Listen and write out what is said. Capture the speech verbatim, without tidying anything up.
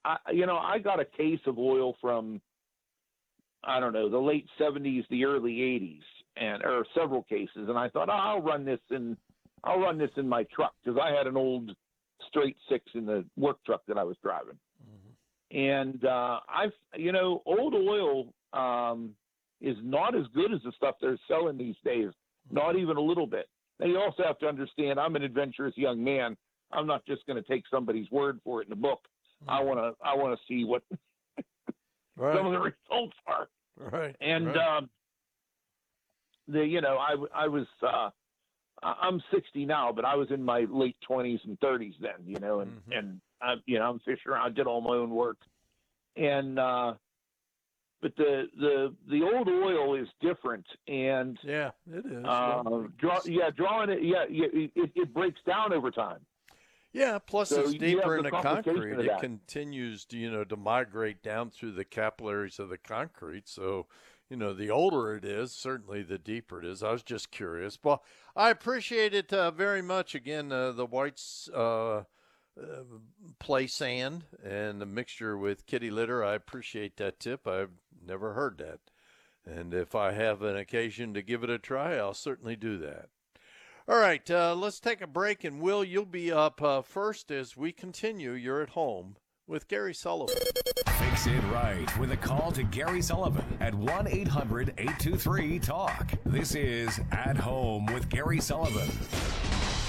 I, you know, I got a case of oil from, I don't know, the late seventies, the early eighties, and or several cases. And I thought, oh, I'll run this in, I'll run this in my truck, because I had an old straight six in the work truck that I was driving. Mm-hmm. And uh, I've, you know, old oil um, is not as good as the stuff they're selling these days. Mm-hmm. Not even a little bit. Now, you also have to understand, I'm an adventurous young man. I'm not just going to take somebody's word for it in the book. Mm-hmm. I want to, I want to see what right. some of the results are. Right. And right. Um, the, you know, I, I was, uh, I'm sixty now, but I was in my late twenties and thirties then, you know, and, mm-hmm. and I, you know, I'm fishing around, I did all my own work. And, uh, but the, the, the old oil is different. And yeah, it is. Uh, yeah. Draw, yeah, drawing it. Yeah. yeah it, it breaks down over time. Yeah. Plus so it's deeper in the the concrete. It continues to, you know, to migrate down through the capillaries of the concrete. So, you know, the older it is, certainly the deeper it is. I was just curious. Well, I appreciate it uh, very much. Again, uh, the whites uh, uh, play sand and the mixture with kitty litter. I appreciate that tip. I've never heard that. And if I have an occasion to give it a try, I'll certainly do that. All right, uh, let's take a break. And, Will, you'll be up uh, first as we continue. You're at home with Gary Sullivan. Fix It Right with a call to Gary Sullivan at one eight hundred eight two three talk. This is At Home with Gary Sullivan.